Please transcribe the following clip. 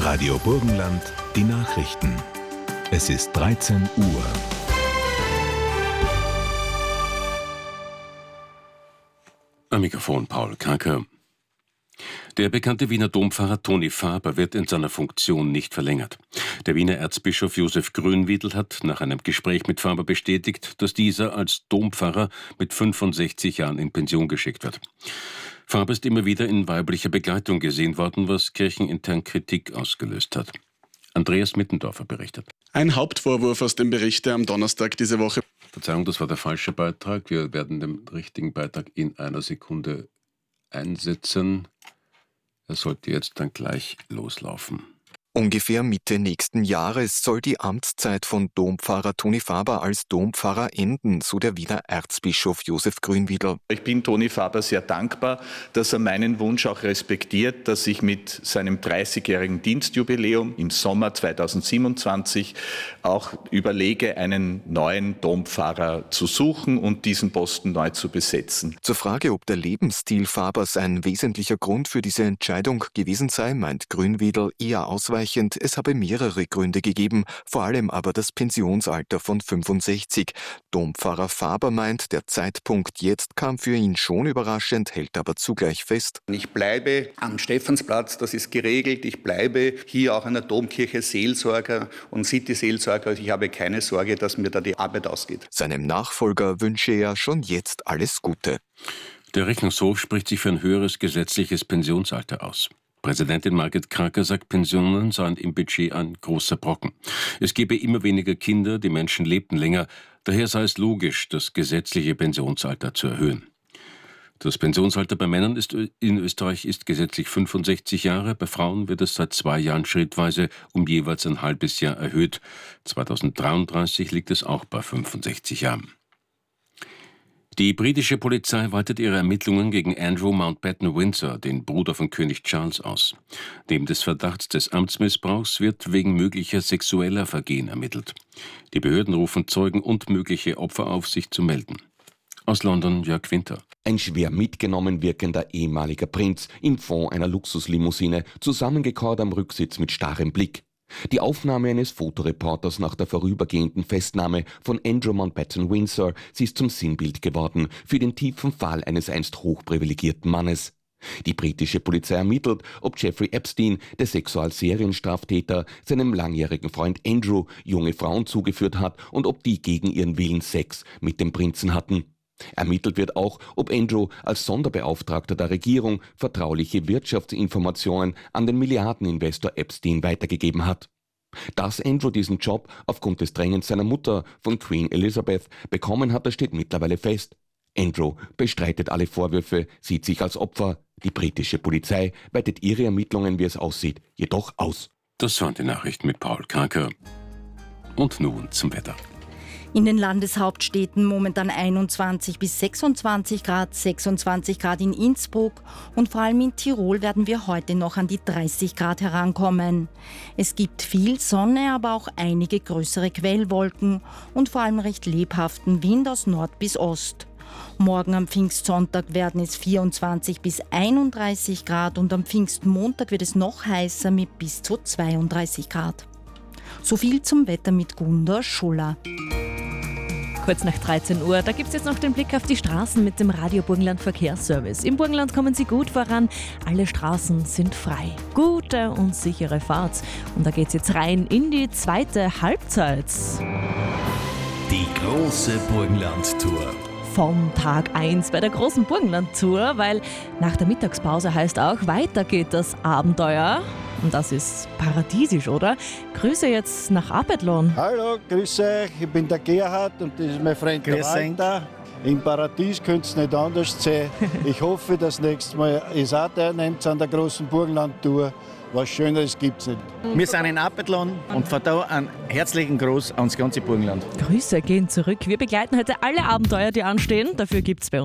Radio Burgenland, die Nachrichten. Es ist 13 Uhr. Am Mikrofon Paul Kanker. Der bekannte Wiener Dompfarrer Toni Faber wird in seiner Funktion nicht verlängert. Der Wiener Erzbischof Josef Grünwiedl hat nach einem Gespräch mit Faber bestätigt, dass dieser als Dompfarrer mit 65 Jahren in Pension geschickt wird. Faber ist immer wieder in weiblicher Begleitung gesehen worden, was kirchenintern Kritik ausgelöst hat. Andreas Mittendorfer berichtet. Ein Hauptvorwurf aus dem Bericht, der am Donnerstag diese Woche... Verzeihung, das war der falsche Beitrag. Wir werden den richtigen Beitrag in einer Sekunde einsetzen. Er sollte jetzt dann gleich loslaufen. Ungefähr Mitte nächsten Jahres soll die Amtszeit von Dompfarrer Toni Faber als Dompfarrer enden, so der Wiener Erzbischof Josef Grünwiedl. Ich bin Toni Faber sehr dankbar, dass er meinen Wunsch auch respektiert, dass ich mit seinem 30-jährigen Dienstjubiläum im Sommer 2027 auch überlege, einen neuen Dompfarrer zu suchen und diesen Posten neu zu besetzen. Zur Frage, ob der Lebensstil Fabers ein wesentlicher Grund für diese Entscheidung gewesen sei, meint Grünwiedl eher ausweichend, es habe mehrere Gründe gegeben, vor allem aber das Pensionsalter von 65. Dompfarrer Faber meint, der Zeitpunkt jetzt kam für ihn schon überraschend, hält aber zugleich fest. Ich bleibe am Stephansplatz, das ist geregelt. Ich bleibe hier auch an der Domkirche Seelsorger und City-Seelsorger. Ich habe keine Sorge, dass mir da die Arbeit ausgeht. Seinem Nachfolger wünsche er schon jetzt alles Gute. Der Rechnungshof spricht sich für ein höheres gesetzliches Pensionsalter aus. Präsidentin Margret Kracker sagt, Pensionen seien im Budget ein großer Brocken. Es gebe immer weniger Kinder, die Menschen lebten länger. Daher sei es logisch, das gesetzliche Pensionsalter zu erhöhen. Das Pensionsalter bei Männern in Österreich ist gesetzlich 65 Jahre. Bei Frauen wird es seit 2 Jahren schrittweise um jeweils ein halbes Jahr erhöht. 2033 liegt es auch bei 65 Jahren. Die britische Polizei weitet ihre Ermittlungen gegen Andrew Mountbatten Windsor, den Bruder von König Charles, aus. Neben des Verdachts des Amtsmissbrauchs wird wegen möglicher sexueller Vergehen ermittelt. Die Behörden rufen Zeugen und mögliche Opfer auf, sich zu melden. Aus London Jörg Winter. Ein schwer mitgenommen wirkender ehemaliger Prinz im Fond einer Luxuslimousine, zusammengekauert am Rücksitz mit starrem Blick. Die Aufnahme eines Fotoreporters nach der vorübergehenden Festnahme von Andrew Mountbatten Windsor, sie ist zum Sinnbild geworden für den tiefen Fall eines einst hochprivilegierten Mannes. Die britische Polizei ermittelt, ob Jeffrey Epstein, der Sexualserienstraftäter, seinem langjährigen Freund Andrew junge Frauen zugeführt hat und ob die gegen ihren Willen Sex mit dem Prinzen hatten. Ermittelt wird auch, ob Andrew als Sonderbeauftragter der Regierung vertrauliche Wirtschaftsinformationen an den Milliardeninvestor Epstein weitergegeben hat. Dass Andrew diesen Job aufgrund des Drängens seiner Mutter von Queen Elizabeth bekommen hat, das steht mittlerweile fest. Andrew bestreitet alle Vorwürfe, sieht sich als Opfer. Die britische Polizei weitet ihre Ermittlungen, wie es aussieht, jedoch aus. Das waren die Nachrichten mit Paul Kanker. Und nun zum Wetter. In den Landeshauptstädten momentan 21 bis 26 Grad, 26 Grad in Innsbruck und vor allem in Tirol werden wir heute noch an die 30 Grad herankommen. Es gibt viel Sonne, aber auch einige größere Quellwolken und vor allem recht lebhaften Wind aus Nord bis Ost. Morgen am Pfingstsonntag werden es 24 bis 31 Grad und am Pfingstmontag wird es noch heißer mit bis zu 32 Grad. So viel zum Wetter mit Gunda Schuller. Kurz nach 13 Uhr, da gibt es jetzt noch den Blick auf die Straßen mit dem Radio Burgenland Verkehrsservice. Im Burgenland kommen Sie gut voran, alle Straßen sind frei. Gute und sichere Fahrt. Und da geht's jetzt rein in die zweite Halbzeit. Die große Burgenland-Tour. Vom Tag 1 bei der großen Burgenland-Tour, weil nach der Mittagspause heißt auch, weiter geht das Abenteuer. Und das ist paradiesisch, oder? Grüße jetzt nach Apethlon. Hallo, grüß euch, ich bin der Gerhard und das ist mein Freund der Walter. Im Paradies könnte es nicht anders sein. Ich hoffe, das nächste Mal ist auch teilnehmt an der großen Burgenland-Tour. Was Schöneres gibt es nicht. Wir sind in Apethlon und von da einen herzlichen Gruß ans ganze Burgenland. Grüße gehen zurück. Wir begleiten heute alle Abenteuer, die anstehen. Dafür gibt es bei uns